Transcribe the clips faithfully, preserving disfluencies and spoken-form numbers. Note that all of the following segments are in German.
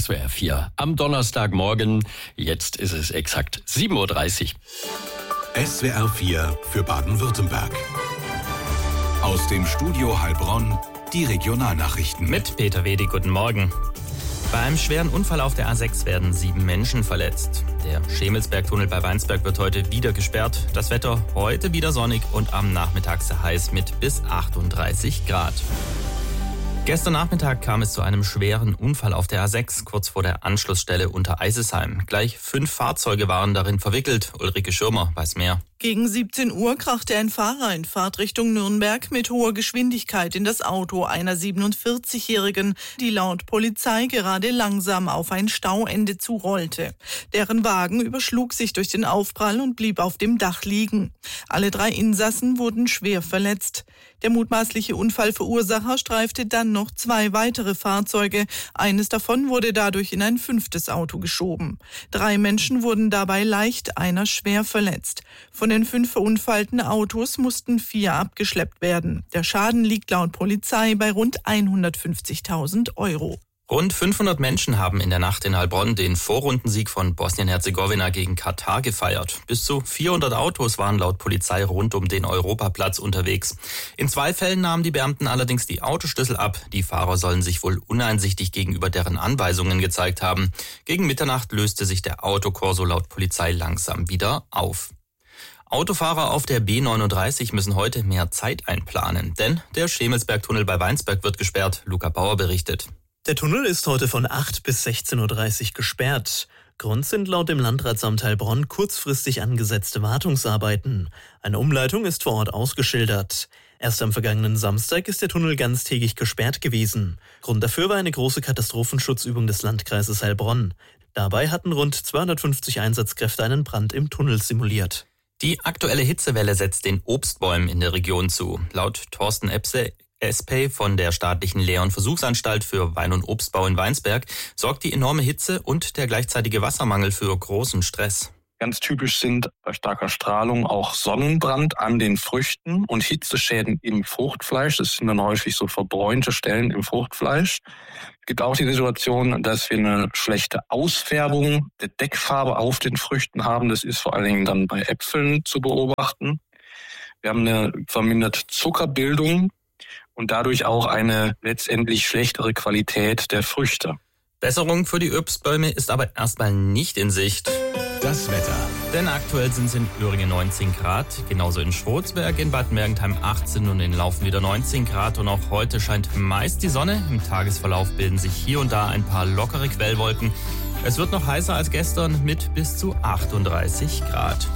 S W R vier am Donnerstagmorgen. Jetzt ist es exakt sieben Uhr dreißig. S W R vier für Baden-Württemberg. Aus dem Studio Heilbronn die Regionalnachrichten. Mit Peter Wedi, guten Morgen. Bei einem schweren Unfall auf der A sechs werden sieben Menschen verletzt. Der Schemelsbergtunnel bei Weinsberg wird heute wieder gesperrt. Das Wetter heute wieder sonnig und am Nachmittag sehr heiß mit bis achtunddreißig Grad. Gestern Nachmittag kam es zu einem schweren Unfall auf der A sechs, kurz vor der Anschlussstelle unter Eisesheim. Gleich fünf Fahrzeuge waren darin verwickelt. Ulrike Schirmer weiß mehr. Gegen siebzehn Uhr krachte ein Fahrer in Fahrtrichtung Nürnberg mit hoher Geschwindigkeit in das Auto einer siebenundvierzigjährigen, die laut Polizei gerade langsam auf ein Stauende zurollte. Deren Wagen überschlug sich durch den Aufprall und blieb auf dem Dach liegen. Alle drei Insassen wurden schwer verletzt. Der mutmaßliche Unfallverursacher streifte dann noch zwei weitere Fahrzeuge. Eines davon wurde dadurch in ein fünftes Auto geschoben. Drei Menschen wurden dabei leicht, einer schwer verletzt. Von den fünf verunfallten Autos mussten vier abgeschleppt werden. Der Schaden liegt laut Polizei bei rund hundertfünfzigtausend Euro. Rund fünfhundert Menschen haben in der Nacht in Heilbronn den Vorrundensieg von Bosnien-Herzegowina gegen Katar gefeiert. Bis zu vierhundert Autos waren laut Polizei rund um den Europaplatz unterwegs. In zwei Fällen nahmen die Beamten allerdings die Autoschlüssel ab. Die Fahrer sollen sich wohl uneinsichtig gegenüber deren Anweisungen gezeigt haben. Gegen Mitternacht löste sich der Autokorso laut Polizei langsam wieder auf. Autofahrer auf der B neununddreißig müssen heute mehr Zeit einplanen, denn der Schemelsbergtunnel bei Weinsberg wird gesperrt. Luca Bauer berichtet. Der Tunnel ist heute von acht bis sechzehn Uhr dreißig gesperrt. Grund sind laut dem Landratsamt Heilbronn kurzfristig angesetzte Wartungsarbeiten. Eine Umleitung ist vor Ort ausgeschildert. Erst am vergangenen Samstag ist der Tunnel ganztägig gesperrt gewesen. Grund dafür war eine große Katastrophenschutzübung des Landkreises Heilbronn. Dabei hatten rund zweihundertfünfzig Einsatzkräfte einen Brand im Tunnel simuliert. Die aktuelle Hitzewelle setzt den Obstbäumen in der Region zu. Laut Thorsten Epse, S P von der staatlichen Lehr- und Versuchsanstalt für Wein- und Obstbau in Weinsberg, sorgt die enorme Hitze und der gleichzeitige Wassermangel für großen Stress. Ganz typisch sind bei starker Strahlung auch Sonnenbrand an den Früchten und Hitzeschäden im Fruchtfleisch. Das sind dann häufig so verbräunte Stellen im Fruchtfleisch. Es gibt auch die Situation, dass wir eine schlechte Ausfärbung der Deckfarbe auf den Früchten haben. Das ist vor allen Dingen dann bei Äpfeln zu beobachten. Wir haben eine verminderte Zuckerbildung und dadurch auch eine letztendlich schlechtere Qualität der Früchte. Besserung für die Obstbäume ist aber erstmal nicht in Sicht. Das Wetter. Denn aktuell sind es in Öhringen neunzehn Grad, genauso in Schrotzberg, in Bad Mergentheim achtzehn und in Laufen wieder neunzehn Grad. Und auch heute scheint meist die Sonne. Im Tagesverlauf bilden sich hier und da ein paar lockere Quellwolken. Es wird noch heißer als gestern mit bis zu achtunddreißig Grad.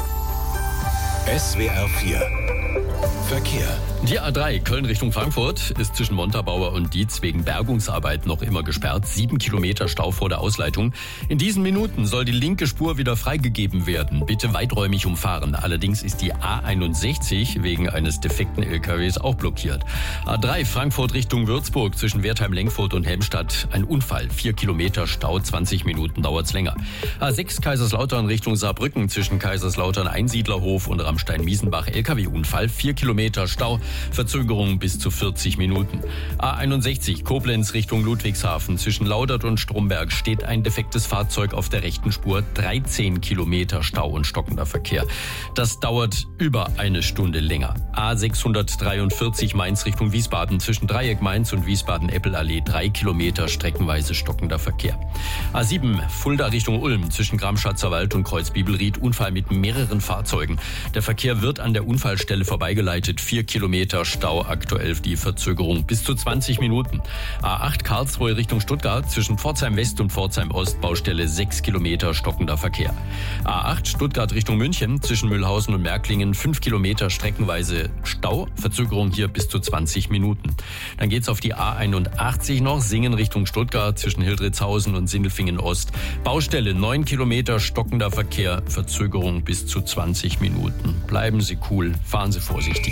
S W R vier Verkehr. Die A drei Köln Richtung Frankfurt ist zwischen Montabaur und Dietz wegen Bergungsarbeit noch immer gesperrt. Sieben Kilometer Stau vor der Ausleitung. In diesen Minuten soll die linke Spur wieder freigegeben werden. Bitte weiträumig umfahren. Allerdings ist die A einundsechzig wegen eines defekten L K Ws auch blockiert. A drei Frankfurt Richtung Würzburg zwischen Wertheim-Lenkfurt und Helmstadt. Ein Unfall. Vier Kilometer Stau, zwanzig Minuten dauert's länger. A sechs Kaiserslautern Richtung Saarbrücken zwischen Kaiserslautern Einsiedlerhof und Ramstein-Miesenbach. L K W-Unfall. Vier Kilometer Stau. Verzögerung bis zu vierzig Minuten. A einundsechzig Koblenz Richtung Ludwigshafen. Zwischen Laudert und Stromberg steht ein defektes Fahrzeug auf der rechten Spur. dreizehn Kilometer Stau und stockender Verkehr. Das dauert über eine Stunde länger. A sechshundertdreiundvierzig Mainz Richtung Wiesbaden. Zwischen Dreieck Mainz und Wiesbaden-Eppelallee. drei Kilometer streckenweise stockender Verkehr. A sieben Fulda Richtung Ulm. Zwischen Gramschatzer Wald und Kreuzbibelried. Unfall mit mehreren Fahrzeugen. Der Verkehr wird an der Unfallstelle vorbeigeleitet. Vier Kilometer Stau, aktuell die Verzögerung bis zu zwanzig Minuten. A acht Karlsruhe Richtung Stuttgart zwischen Pforzheim West und Pforzheim Ost, Baustelle sechs Kilometer stockender Verkehr. A acht Stuttgart Richtung München zwischen Mühlhausen und Märklingen fünf Kilometer streckenweise Stau, Verzögerung hier bis zu zwanzig Minuten. Dann geht's auf die A einundachtzig noch, Singen Richtung Stuttgart zwischen Hildritzhausen und Sindelfingen Ost. Baustelle neun Kilometer stockender Verkehr, Verzögerung bis zu zwanzig Minuten. Bleiben Sie cool, fahren Sie vorsichtig.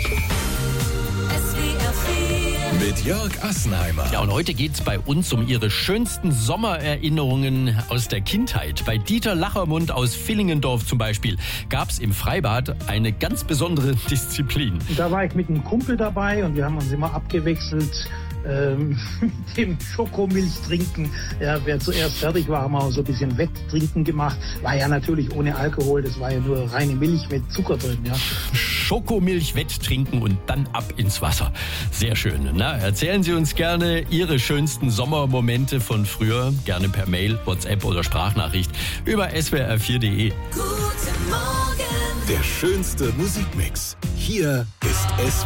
Mit Jörg Assenheimer. Ja, und heute geht's bei uns um Ihre schönsten Sommererinnerungen aus der Kindheit. Bei Dieter Lachermund aus Villingendorf zum Beispiel gab's im Freibad eine ganz besondere Disziplin. Da war ich mit einem Kumpel dabei und wir haben uns immer abgewechselt ähm, mit dem Schokomilch trinken. Ja, wer zuerst fertig war, haben wir auch so ein bisschen Wetttrinken gemacht. War ja natürlich ohne Alkohol, das war ja nur reine Milch mit Zucker drin. Ja. Schokomilch wetttrinken und dann ab ins Wasser. Sehr schön. Na, erzählen Sie uns gerne Ihre schönsten Sommermomente von früher. Gerne per Mail, WhatsApp oder Sprachnachricht über S W R vier punkt de. Guten Morgen. Der schönste Musikmix. Hier ist S W R.